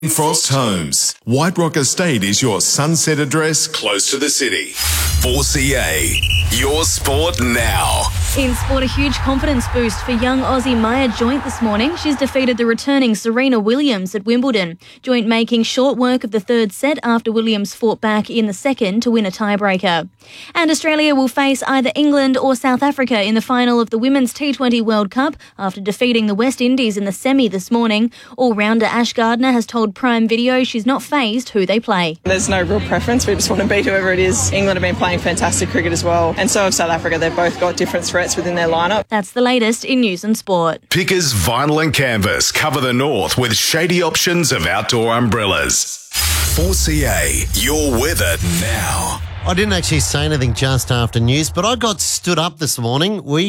Frost Homes. White Rock Estate is your sunset address close to the city. 4CA, your sport now. In sport, a huge confidence boost for young Aussie Maya Joint this morning. She's defeated the returning Serena Williams at Wimbledon. Joint making short work of the third set after Williams fought back in the second to win a tiebreaker. And Australia will face either England or South Africa in the final of the Women's T20 World Cup after defeating the West Indies in the semi this morning. All-rounder Ash Gardner has told Prime Video she's not fazed who they play. There's no real preference. We just want to beat whoever it is. England have been playing fantastic cricket as well, and so have South Africa. They've both got different threats within their lineup. That's the latest in news and sport. Pickers Vinyl and Canvas cover the north with shady options of outdoor umbrellas. 4CA, your weather now. I didn't actually say anything just after news, but I got stood up this morning. I'm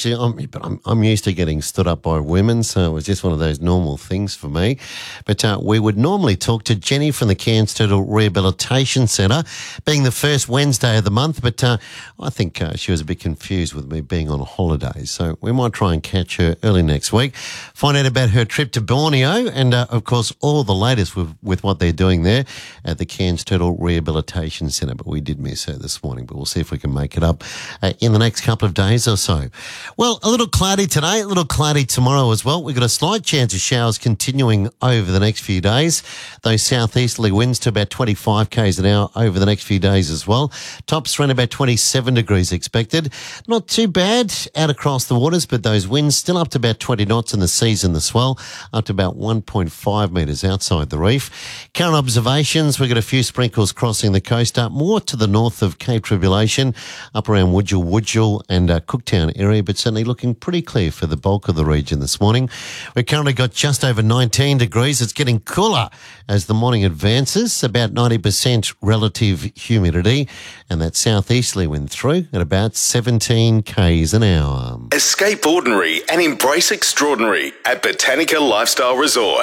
used to getting stood up by women, so it was just one of those normal things for me. But we would normally talk to Jenny from the Cairns Turtle Rehabilitation Centre, being the first Wednesday of the month, but I think she was a bit confused with me being on holiday, so we might try and catch her early next week, find out about her trip to Borneo, and of course all the latest with what they're doing there at the Cairns Turtle Rehabilitation Centre. But we did miss her this morning, but we'll see if we can make it up in the next couple of days or so. Well, a little cloudy today, a little cloudy tomorrow as well. We've got a slight chance of showers continuing over the next few days. Those southeasterly winds to about 25 k's an hour over the next few days as well. Tops around about 27 degrees expected. Not too bad out across the waters, but those winds still up to about 20 knots in the seas and the swell, up to about 1.5 metres outside the reef. Current observations, we've got a few sprinkles crossing the coast up more to the north of Cape Tribulation, up around Wudjil and Cooktown area, but certainly looking pretty clear for the bulk of the region this morning. We've currently got just over 19 degrees. It's getting cooler as the morning advances, about 90% relative humidity, and that southeasterly wind through at about 17 k's an hour. Escape ordinary and embrace extraordinary at Botanica Lifestyle Resort.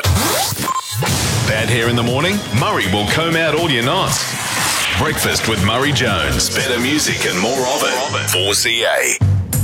Bad hair in the morning? Murray will comb out all your knots. Breakfast with Murray Jones. Better music and more of it. 4CA.